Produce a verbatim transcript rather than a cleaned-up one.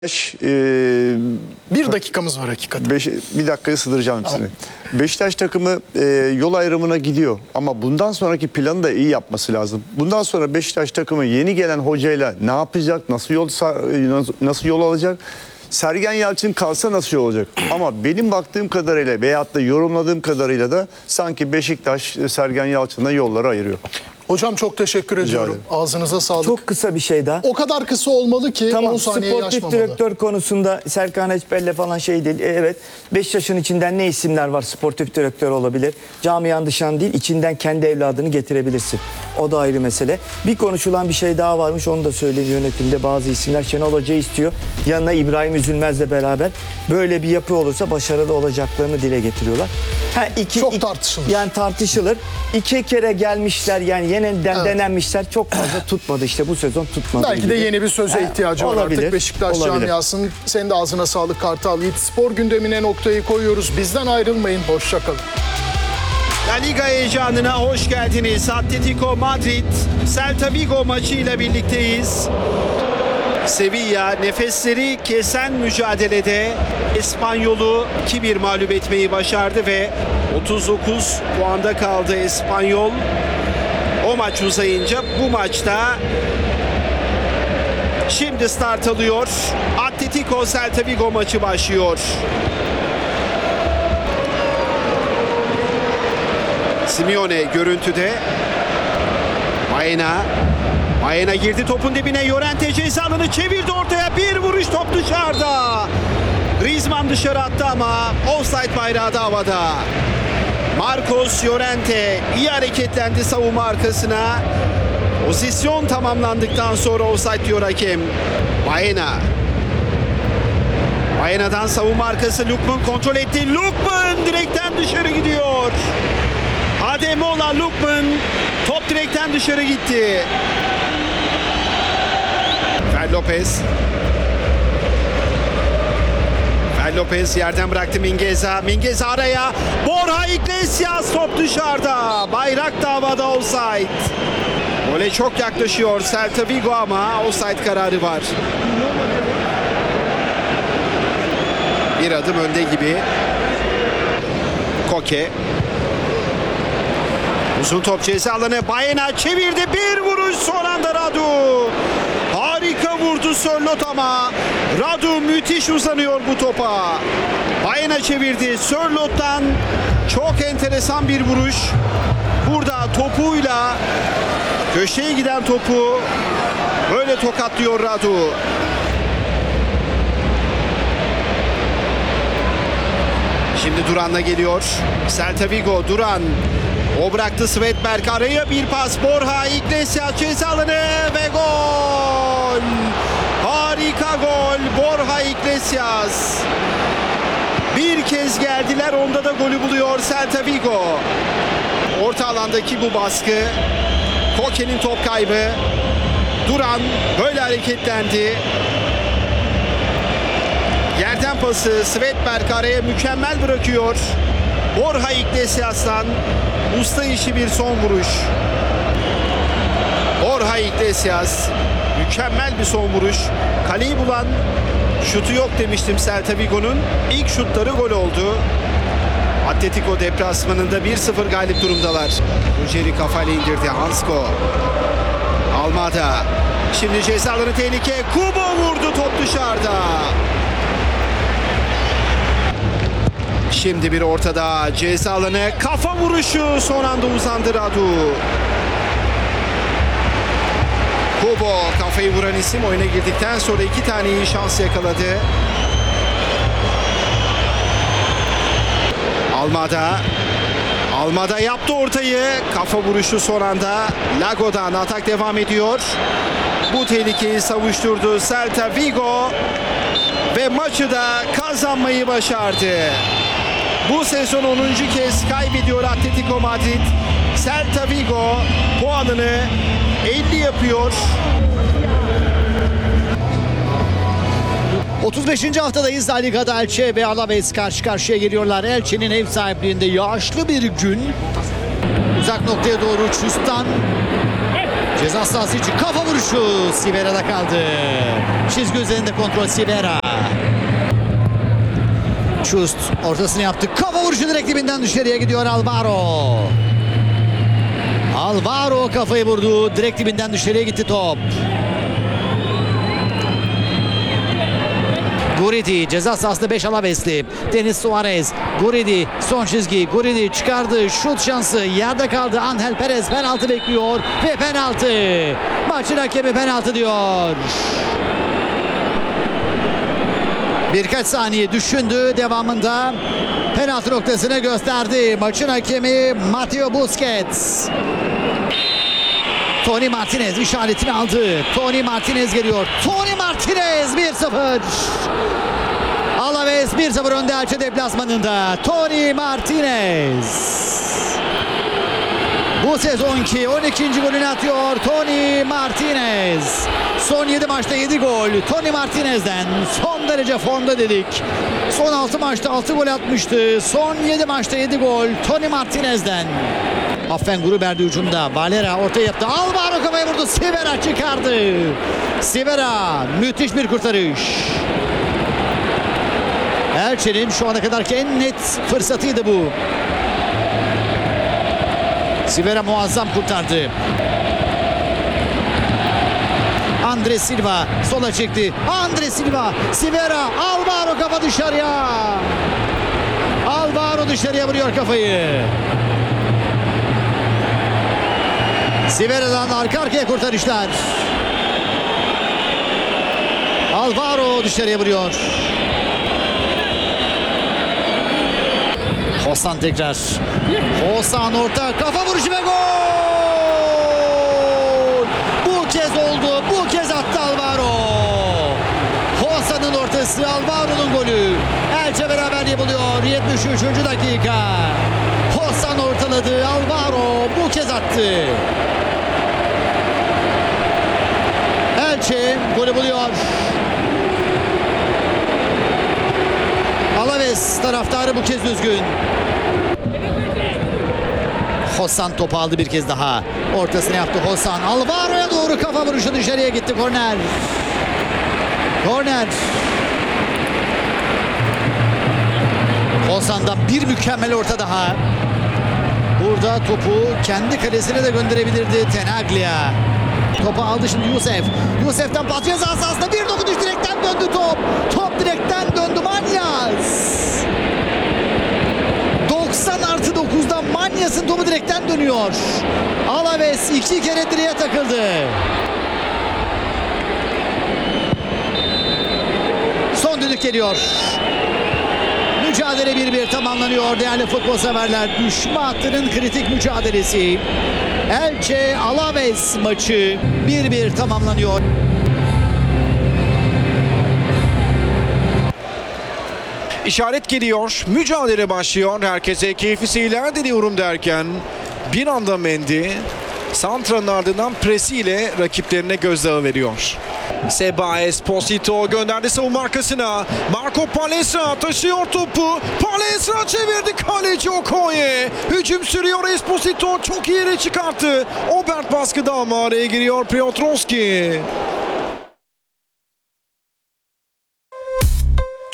Beş, e, Bir dakikamız var hakikaten. beş, bir dakikaya sığdıracağım hepsini. Beşiktaş takımı e, yol ayrımına gidiyor ama bundan sonraki planı da iyi yapması lazım. Bundan sonra Beşiktaş takımı yeni gelen hocayla ne yapacak, nasıl yol nasıl yol alacak? Sergen Yalçın kalsa nasıl yol olacak? Ama benim baktığım kadarıyla veyahut da yorumladığım kadarıyla da sanki Beşiktaş Sergen Yalçın'la yolları ayırıyor. Hocam çok teşekkür ediyorum. ederim. Ağzınıza sağlık. Çok kısa bir şey daha. O kadar kısa olmalı ki Tamam, on saniye sportif yaşmamalı. direktör konusunda Serkan Eçbel'le falan şey değil. E, evet, Beşiktaş'ın içinden ne isimler var sportif direktör olabilir. Camian dışından değil, içinden kendi evladını getirebilirsin. O da ayrı mesele. Bir konuşulan bir şey daha varmış, onu da söyleyeyim yönetimde. Bazı isimler Şenol Hoca istiyor. Yanına İbrahim Üzülmez'le beraber böyle bir yapı olursa başarılı olacaklarını dile getiriyorlar. Ha, iki, Çok iki- tartışılır. Yani tartışılır. İki kere gelmişler, yani yeniden Evet. denenmişler. Çok fazla tutmadı işte, bu sezon tutmadı. Belki de gibi. yeni bir söze Ha, ihtiyacı var olabilir, artık Beşiktaş olabilir. camiasının. Senin de ağzına sağlık Kartal Yiğit. Spor gündemine noktayı koyuyoruz. Bizden ayrılmayın. Hoşça kalın. La Liga heyecanına hoş geldiniz. Atletico Madrid, Celta Vigo maçıyla birlikteyiz. Sevilla nefesleri kesen mücadelede İspanyol'u iki bir mağlup etmeyi başardı ve otuz dokuz puanda kaldı İspanyol. O maç uzayınca bu maçta şimdi start alıyor. Atletico Celta Vigo maçı başlıyor. Simeone görüntüde. Baena. Baena girdi topun dibine. Llorente ceza alanı çevirdi ortaya. Bir vuruş, top dışarıda. Griezmann dışarı attı ama offside bayrağı da havada. Marcos Llorente iyi hareketlendi savunma arkasına. Pozisyon tamamlandıktan sonra offside diyor hakem. Baena. Baena'dan savunma arkası Lookman kontrol etti. Lookman direkten dışarı gidiyor. Ademola Lookman, top direkten dışarı gitti. Fer Lopez. Fer Lopez yerden bıraktı Mingueza. Mingueza araya. Borja Iglesias, top dışarıda. Bayrak da havada, offside. Gole çok yaklaşıyor Celta Vigo ama offside kararı var. Bir adım önde gibi. Koke. Uzun top ceza alanı. Baena çevirdi. Bir vuruş, son anda Radu. Harika vurdu Sörloth ama Radu müthiş uzanıyor bu topa. Baena çevirdi. Sörloth'tan çok enteresan bir vuruş. Burada topuyla köşeye giden topu böyle tokatlıyor Radu. Şimdi Duran'la geliyor. Celta Vigo, Duran. O bıraktı Svedberg, araya bir pas. Borja Iglesias ceza alanı ve gol. Harika gol Borja Iglesias. Bir kez geldiler, onda da golü buluyor Celta Vigo. Orta alandaki bu baskı. Koke'nin top kaybı. Duran böyle hareketlendi. Yerden pası Svedberg araya mükemmel bırakıyor. Borja Iglesias'tan usta işi bir son vuruş. Borja Iglesias mükemmel bir son vuruş. Kaleyi bulan şutu yok demiştim Celta Vigo'nun. İlk şutları gol oldu. Atletico deplasmanında bir sıfır galip durumdalar. Ruggeri kafayla indirdi. Hansko. Almada. Şimdi ceza alanı tehlike. Kubo vurdu, top dışarıda. Şimdi bir ortada ceza alanı, kafa vuruşu, son anda uzandı Radu. Kubo kafayı vuran isim, oyuna girdikten sonra iki tane iyi şans yakaladı. Almada. Almada yaptı ortayı. Kafa vuruşu son anda. Lago'dan atak devam ediyor. Bu tehlikeyi savuşturdu Celta Vigo ve maçı da kazanmayı başardı. Bu sezon onuncu kez kaybediyor Atletico Madrid. Celta Vigo puanını elli yapıyor. otuz beşinci haftadayız. La Liga'da Elche ve Alaves karşı karşıya geliyorlar. Elche'nin ev sahipliğinde yağışlı bir gün. Uzak noktaya doğru Çustan. Ceza sahası için kafa vuruşu Sivera'da kaldı. Çizgi üzerinde kontrol Sivera. Şust ortasını yaptı. Kafa vuruşu direkt dibinden dışarıya gidiyor Alvaro. Alvaro kafayı vurdu. Direkt dibinden dışarıya gitti top. Guridi ceza sahasında beş Alavesli. Denis Suarez. Guridi son çizgi. Guridi çıkardı. Şut şansı. Yerde kaldı. Angel Perez penaltı bekliyor. Ve penaltı. Maçın hakemi penaltı diyor. Birkaç saniye düşündü. Devamında penaltı noktasını gösterdi. Maçın hakemi Matteo Busquets. Tony Martinez işaretini aldı. Tony Martinez geliyor. Tony Martinez bir sıfır. Alaves bir sıfır önde Elche deplasmanında. Tony Martinez. Bu sezonki on ikinci golünü atıyor Tony Martinez. Son yedi maçta yedi gol. Tony Martinez'den son derece formda dedik. Son altı maçta altı gol atmıştı. Son yedi maçta yedi gol Tony Martinez'den. Affen Gruber'de hücumda. Valera ortaya yaptı. Alvaro kafaya vurdu. Sivera çıkardı. Sivera müthiş bir kurtarış. Elche'nin şu ana kadarki en net fırsatıydı bu. Sivera muazzam kurtardı. Andres Silva sola çekti. Andres Silva, Sivera, Alvaro kafa dışarıya. Alvaro dışarıya vuruyor kafayı. Sivera'dan arka arkaya kurtarışlar. Alvaro dışarıya vuruyor. Hosan tekrar. Hosan orta kafa vuruşu ve gol! Bu kez oldu. Bu kez attı Alvaro. Hosan'ın ortası, Alvaro'nun golü. Elche beraberliği buluyor. yetmiş üçüncü dakika. Hosan ortaladı. Alvaro bu kez attı. Elche golü buluyor. Alaves taraftarı bu kez üzgün. Hosan topu aldı bir kez daha. Ortasını yaptı Hosan. Alvaro'ya doğru kafa vuruşu dışarıya gitti. Korner. Korner. Hosan'dan bir mükemmel orta daha. Burada topu kendi kalesine de gönderebilirdi Tenaglia. Topu aldı şimdi Yusef. Yusef'ten pas ceza sahasında bir dokunuş direkten döndü top. Top direkten döndü Manyas. doksan artı dokuzda Manyas'ın topu direkten dönüyor. Alaves iki kere direğe takıldı. Son düdük geliyor. Mücadele bir bir tamamlanıyor değerli futbol severler. Düşme hattının kritik mücadelesi. Elche Alaves maçı bir bir tamamlanıyor. İşaret geliyor, mücadele başlıyor. Herkese keyifli seyirler diliyorum derken bir anda Mendy Santra'nın ardından presiyle rakiplerine gözdağı veriyor. Seba Esposito gönderdi savunma arkasına. Marco Palestra taşıyor topu. Palestra çevirdi, kaleci Okoye. Hücum sürüyor, Esposito çok iyi yere çıkarttı. Obert baskıda ama araya giriyor Piotrowski.